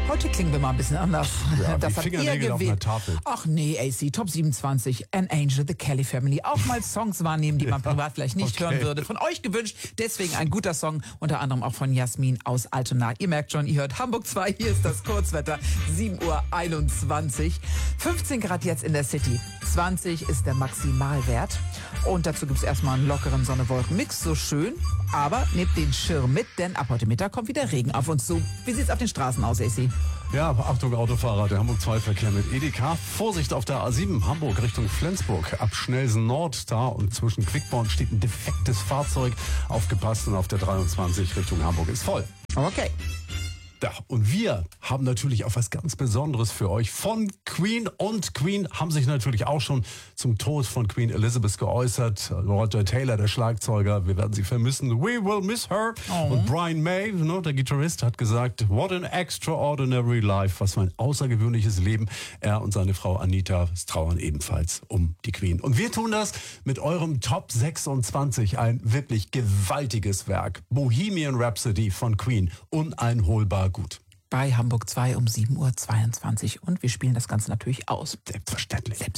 Heute klingen wir mal ein bisschen anders. Ja, Das wie habt ihr Fingernägel auf einer gewählt. Tafel. Ach nee, AC, Top 27, An Angel, The Kelly Family. Auch mal Songs wahrnehmen, die man privat vielleicht nicht hören würde. Von euch gewünscht, deswegen ein guter Song. Unter anderem auch von Jasmin aus Altona. Ihr merkt schon, ihr hört Hamburg 2, hier ist das Kurzwetter, 7:21 Uhr. 15 Grad jetzt in der City. 20 ist der Maximalwert. Und dazu gibt es erstmal einen lockeren Sonne-Wolken-Mix. So schön. Aber nehmt den Schirm mit, denn ab heute Mittag kommt wieder Regen auf uns zu. Wie sieht's auf den Straßen aus, AC? Ja, Achtung Autofahrer, der Hamburg 2 Verkehr mit Edeka. Vorsicht auf der A7 Hamburg Richtung Flensburg. Ab Schnelsen Nord da und zwischen Quickborn steht ein defektes Fahrzeug. Aufgepasst, und auf der 23 Richtung Hamburg ist voll. Okay. Ja, und wir haben natürlich auch was ganz Besonderes für euch von Queen. Und Queen haben sich natürlich auch schon zum Tod von Queen Elizabeth geäußert. Roger Taylor, der Schlagzeuger, wir werden sie vermissen. We will miss her. Oh. Und Brian May, der Gitarrist, hat gesagt, what an extraordinary life. Was für ein außergewöhnliches Leben. Er und seine Frau Anita trauern ebenfalls um die Queen. Und wir tun das mit eurem Top 26. Ein wirklich gewaltiges Werk. Bohemian Rhapsody von Queen. Uneinholbar gut. Bei Hamburg 2 um 7:22 Uhr. Und wir spielen das Ganze natürlich aus. Selbstverständlich.